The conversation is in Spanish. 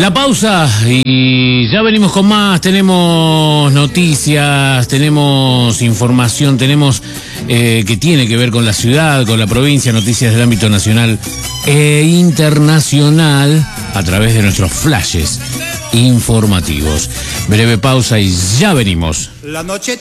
La pausa y ya venimos con más. Tenemos noticias, tenemos información, tenemos que tiene que ver con la ciudad, con la provincia, noticias del ámbito nacional e internacional a través de nuestros flashes informativos. Breve pausa y ya venimos. La noche